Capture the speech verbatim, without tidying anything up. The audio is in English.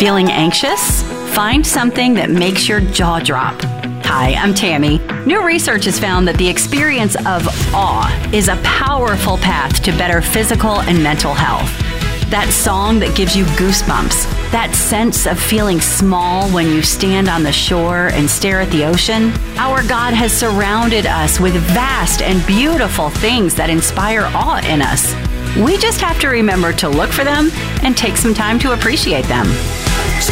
Feeling anxious? Find something that makes your jaw drop. Hi, I'm Tammy. New research has found that the experience of awe is a powerful path to better physical and mental health. That song that gives you goosebumps, that sense of feeling small when you stand on the shore and stare at the ocean. Our God has surrounded us with vast and beautiful things that inspire awe in us. We just have to remember to look for them and take some time to appreciate them.